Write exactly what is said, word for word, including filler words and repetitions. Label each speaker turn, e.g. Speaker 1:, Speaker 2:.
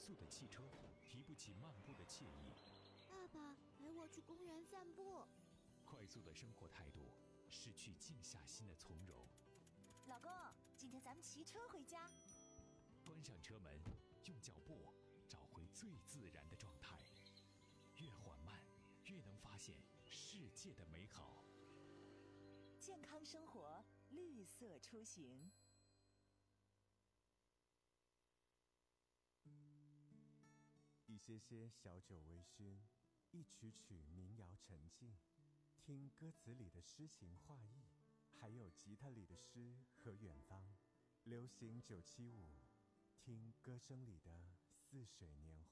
Speaker 1: 速的汽车提不起漫步的惬意。
Speaker 2: 爸爸，陪我去公园散步。
Speaker 1: 快速的生活态度失去静下心的从容。
Speaker 3: 老公，今天咱们骑车回家。
Speaker 1: 关上车门，用脚步找回最自然的状态。越缓慢，越能发现世界的美好。
Speaker 3: 健康生活，绿色出行。
Speaker 4: 一些些小酒微醺，一曲曲民谣沉静，听歌词里的诗情画意，还有吉他里的诗和远方。流行九七五，听歌声里的似水年华。